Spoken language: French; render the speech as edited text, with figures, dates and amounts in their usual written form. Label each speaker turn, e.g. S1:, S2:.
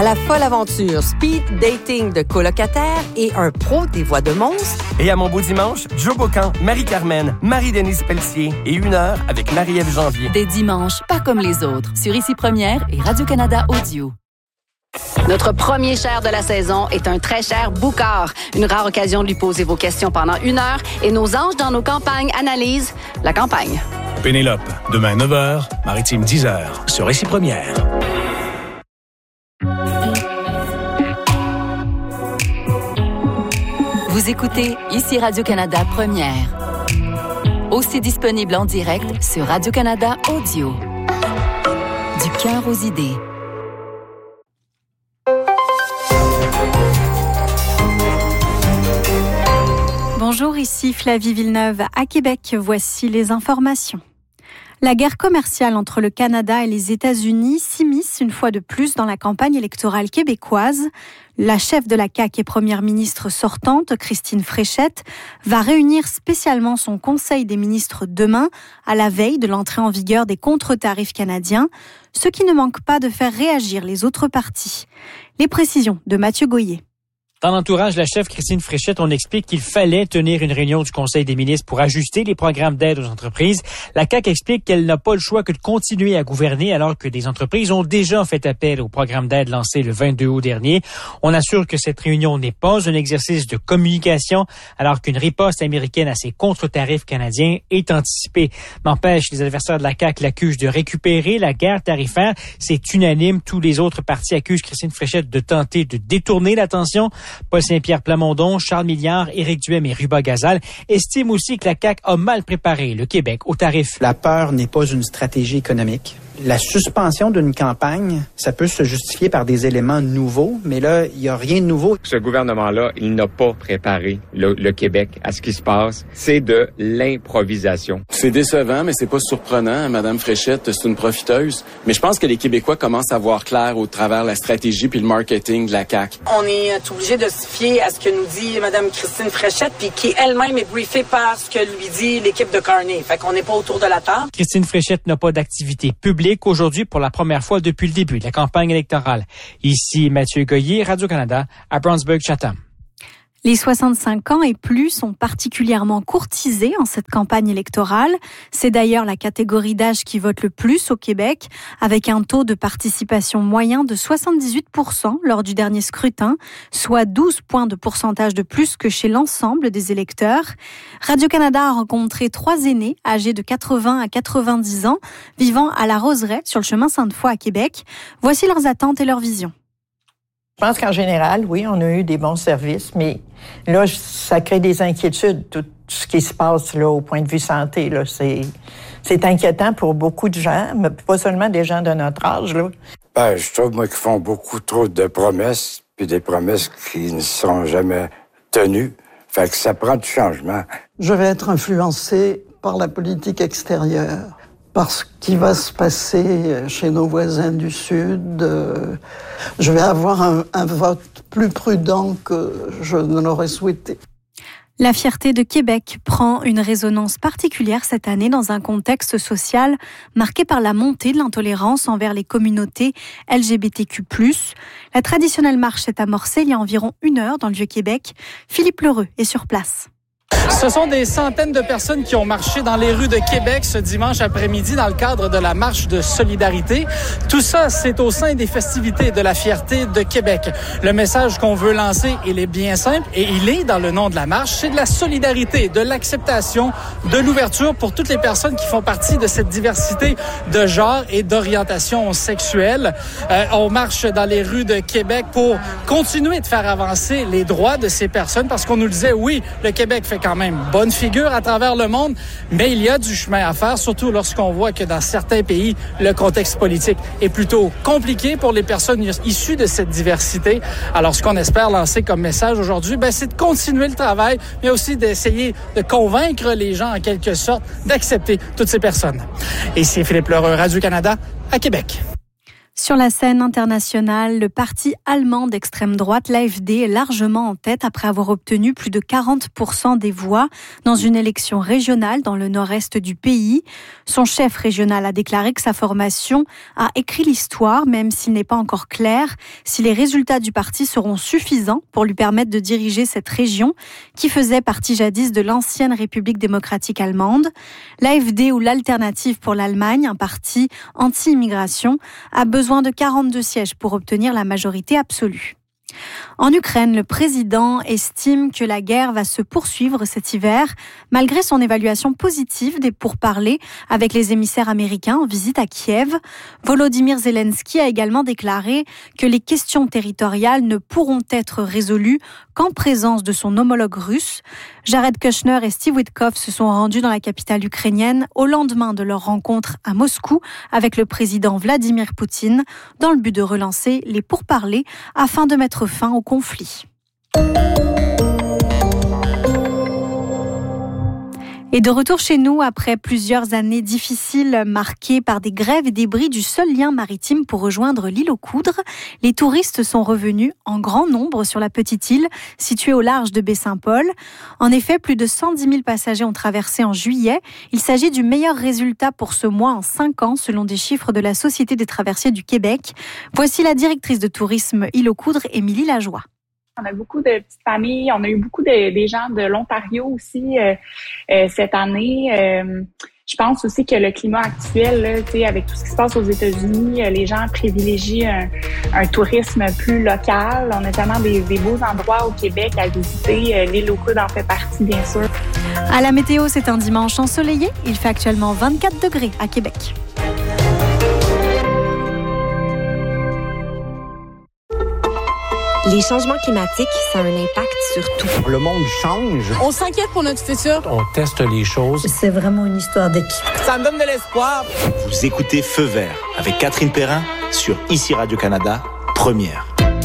S1: À la folle aventure speed dating de colocataires et un pro des voix de monstres.
S2: Et à mon beau dimanche, Joe Bocan, Marie-Carmen, Marie-Denise Pelletier et 1 heure avec Marie-Ève Janvier.
S3: Des dimanches pas comme les autres sur Ici Première et Radio-Canada Audio.
S4: Notre premier cher de la saison est un très cher Boucard. Une rare occasion de lui poser vos questions pendant 1 heure et nos anges dans nos campagnes analysent la campagne.
S5: Pénélope, demain 9h, Maritime 10h, sur Ici Première.
S3: Vous écoutez Ici Radio-Canada Première. Aussi disponible en direct sur Radio-Canada Audio. Du cœur aux idées.
S6: Bonjour, ici Flavie Villeneuve à Québec. Voici les informations. La guerre commerciale entre le Canada et les États-Unis s'immisce une fois de plus dans la campagne électorale québécoise. La chef de la CAQ et première ministre sortante, Christine Fréchette, va réunir spécialement son conseil des ministres demain, à la veille de l'entrée en vigueur des contre-tarifs canadiens, ce qui ne manque pas de faire réagir les autres partis. Les précisions de Mathieu Goyer.
S7: Dans l'entourage de la chef Christine Fréchette, on explique qu'il fallait tenir une réunion du Conseil des ministres pour ajuster les programmes d'aide aux entreprises. La CAQ explique qu'elle n'a pas le choix que de continuer à gouverner alors que des entreprises ont déjà fait appel au programme d'aide lancé le 22 août dernier. On assure que cette réunion n'est pas un exercice de communication alors qu'une riposte américaine à ces contre-tarifs canadiens est anticipée. N'empêche, les adversaires de la CAQ l'accusent de récupérer la guerre tarifaire. C'est unanime. Tous les autres partis accusent Christine Fréchette de tenter de détourner l'attention. Paul Saint-Pierre Plamondon, Charles Milliard, Éric Duhem et Ruba Gazal estiment aussi que la CAQ a mal préparé le Québec aux tarifs.
S8: La peur n'est pas une stratégie économique. La suspension d'une campagne, ça peut se justifier par des éléments nouveaux, mais là, il n'y a rien de nouveau.
S9: Ce gouvernement-là, il n'a pas préparé le Québec à ce qui se passe. C'est de l'improvisation.
S10: C'est décevant, mais c'est pas surprenant. Madame Fréchette, c'est une profiteuse. Mais je pense que les Québécois commencent à voir clair au travers la stratégie puis le marketing de la CAQ.
S11: On est obligé de se fier à ce que nous dit Madame Christine Fréchette, puis qui elle-même est briefée par ce que lui dit l'équipe de Carney. Fait qu'on n'est pas autour de la table.
S7: Christine Fréchette n'a pas d'activité publique aujourd'hui pour la première fois depuis le début de la campagne électorale. Ici Mathieu Goyer, Radio-Canada, à Brownsburg-Chatham.
S6: Les 65 ans et plus sont particulièrement courtisés en cette campagne électorale. C'est d'ailleurs la catégorie d'âge qui vote le plus au Québec, avec un taux de participation moyen de 78% lors du dernier scrutin, soit 12 points de pourcentage de plus que chez l'ensemble des électeurs. Radio-Canada a rencontré 3 aînés âgés de 80 à 90 ans, vivant à la Roseraie sur le chemin Sainte-Foy à Québec. Voici leurs attentes et leurs visions.
S12: Je pense qu'en général, oui, on a eu des bons services, mais là, ça crée des inquiétudes, tout ce qui se passe là au point de vue santé. Là, c'est inquiétant pour beaucoup de gens, mais pas seulement des gens de notre âge. Là.
S13: Je trouve, moi, qu'ils font beaucoup trop de promesses, puis des promesses qui ne sont jamais tenues. Fait que ça prend du changement.
S14: Je vais être influencé par la politique extérieure. Parce qu'il va se passer chez nos voisins du Sud, je vais avoir un vote plus prudent que je ne l'aurais souhaité.
S6: La fierté de Québec prend une résonance particulière cette année dans un contexte social marqué par la montée de l'intolérance envers les communautés LGBTQ+. La traditionnelle marche est amorcée il y a environ 1 heure dans le Vieux-Québec. Philippe Lheureux est sur place.
S15: Ce sont des centaines de personnes qui ont marché dans les rues de Québec ce dimanche après-midi dans le cadre de la marche de solidarité. Tout ça, c'est au sein des festivités de la fierté de Québec. Le message qu'on veut lancer, il est bien simple et il est dans le nom de la marche, c'est de la solidarité, de l'acceptation, de l'ouverture pour toutes les personnes qui font partie de cette diversité de genre et d'orientation sexuelle. On marche dans les rues de Québec pour continuer de faire avancer les droits de ces personnes parce qu'on nous le disait, oui, le Québec fait quand même bonne figure à travers le monde, mais il y a du chemin à faire, surtout lorsqu'on voit que dans certains pays, le contexte politique est plutôt compliqué pour les personnes issues de cette diversité. Alors, ce qu'on espère lancer comme message aujourd'hui, c'est de continuer le travail, mais aussi d'essayer de convaincre les gens, en quelque sorte, d'accepter toutes ces personnes. Et c'est Philippe Lheureux, Radio-Canada, à Québec.
S6: Sur la scène internationale, le parti allemand d'extrême droite, l'AfD, est largement en tête après avoir obtenu plus de 40% des voix dans une élection régionale dans le nord-est du pays. Son chef régional a déclaré que sa formation a écrit l'histoire, même s'il n'est pas encore clair si les résultats du parti seront suffisants pour lui permettre de diriger cette région qui faisait partie jadis de l'ancienne République démocratique allemande. L'AfD, ou l'Alternative pour l'Allemagne, un parti anti-immigration, a besoin de 42 sièges pour obtenir la majorité absolue. En Ukraine, le président estime que la guerre va se poursuivre cet hiver, malgré son évaluation positive des pourparlers avec les émissaires américains en visite à Kiev. Volodymyr Zelensky a également déclaré que les questions territoriales ne pourront être résolues qu'en présence de son homologue russe. Jared Kushner et Steve Witkoff se sont rendus dans la capitale ukrainienne au lendemain de leur rencontre à Moscou avec le président Vladimir Poutine, dans le but de relancer les pourparlers afin de mettre fin au conflit. Et de retour chez nous, après plusieurs années difficiles marquées par des grèves et des bris du seul lien maritime pour rejoindre l'île aux Coudres, les touristes sont revenus en grand nombre sur la petite île située au large de Baie-Saint-Paul. En effet, plus de 110 000 passagers ont traversé en juillet. Il s'agit du meilleur résultat pour ce mois en 5 ans, selon des chiffres de la Société des traversiers du Québec. Voici la directrice de tourisme île aux Coudres, Émilie Lajoie.
S16: On a beaucoup de petites familles. On a eu beaucoup des gens de l'Ontario aussi cette année. Je pense aussi que le climat actuel, là, avec tout ce qui se passe aux États-Unis, les gens privilégient un tourisme plus local. On a tellement des beaux endroits au Québec à visiter. L'île aux Coudres en fait partie, bien sûr.
S6: À la météo, c'est un dimanche ensoleillé. Il fait actuellement 24 degrés à Québec.
S17: Les changements climatiques, ça a un impact sur tout.
S18: Le monde change.
S19: On s'inquiète pour notre futur.
S18: On teste les choses.
S20: C'est vraiment une histoire d'équipe.
S19: Ça me donne de l'espoir.
S21: Vous écoutez Feu vert avec Catherine Perrin sur ICI Radio-Canada, première.